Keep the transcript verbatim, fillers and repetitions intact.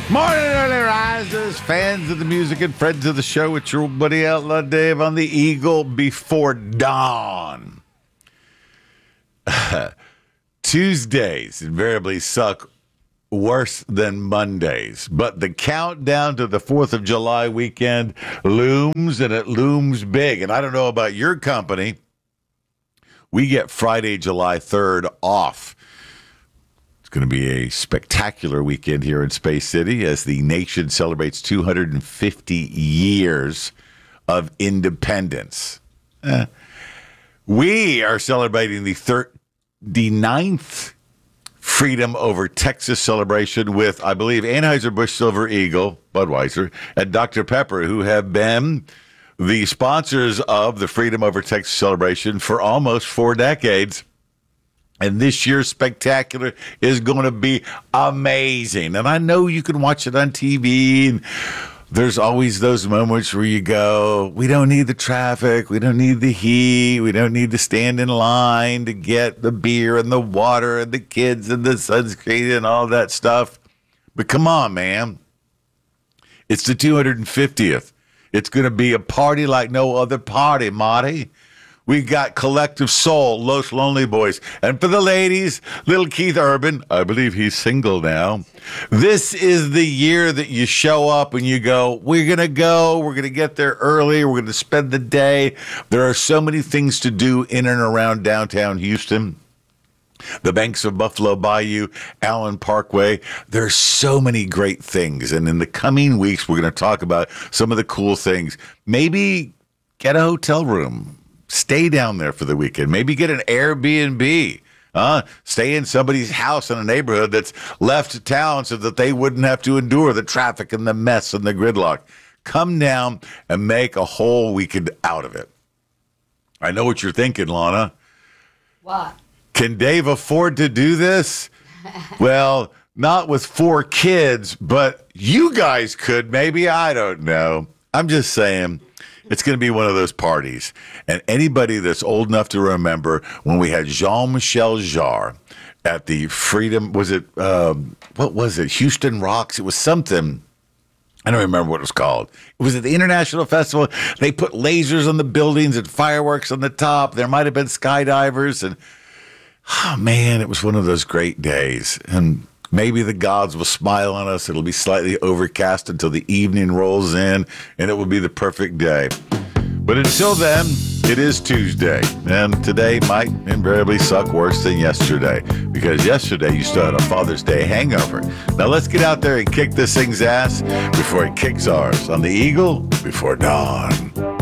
Morning, early risers, fans of the music and friends of the show. It's your old buddy Outlaw Dave on the Eagle Before Dawn. Tuesdays invariably suck worse than Mondays, but the countdown to the fourth of July weekend looms, and it looms big. And I don't know about your company. We get Friday, July third off. It's going to be a spectacular weekend here in Space City as the nation celebrates two hundred fifty years of independence. Eh. We are celebrating the thirty-ninth Freedom Over Texas celebration with, I believe, Anheuser-Busch Silver Eagle, Budweiser, and Doctor Pepper, who have been the sponsors of the Freedom Over Texas celebration for almost four decades. And this year's spectacular is going to be amazing. And I know you can watch it on T V, and there's always those moments where you go, we don't need the traffic, we don't need the heat, we don't need to stand in line to get the beer and the water and the kids and the sunscreen and all that stuff. But come on, man. It's the two hundred fiftieth. It's going to be a party like no other party, Marty. We got Collective Soul, Los Lonely Boys. And for the ladies, little Keith Urban, I believe he's single now. This is the year that you show up and you go, we're going to go, we're going to get there early, we're going to spend the day. There are so many things to do in and around downtown Houston. The banks of Buffalo Bayou, Allen Parkway. There's so many great things. And in the coming weeks, we're going to talk about some of the cool things. Maybe get a hotel room. Stay down there for the weekend. Maybe get an Airbnb. Uh, stay in somebody's house in a neighborhood that's left town so that they wouldn't have to endure the traffic and the mess and the gridlock. Come down and make a whole weekend out of it. I know what you're thinking, Lana. What? Can Dave afford to do this? Well, not with four kids, but you guys could. Maybe. I don't know. I'm just saying. It's going to be one of those parties. And anybody that's old enough to remember when we had Jean-Michel Jarre at the Freedom, was it, um, what was it, Houston Rocks? It was something, I don't remember what it was called. It was at the International Festival. They put lasers on the buildings and fireworks on the top. There might have been skydivers. And, oh, man, it was one of those great days. And maybe the gods will smile on us. It'll be slightly overcast until the evening rolls in, and it will be the perfect day. But until then, it is Tuesday, and today might invariably suck worse than yesterday, because yesterday you still had a Father's Day hangover. Now let's get out there and kick this thing's ass before it kicks ours on the Eagle Before Dawn.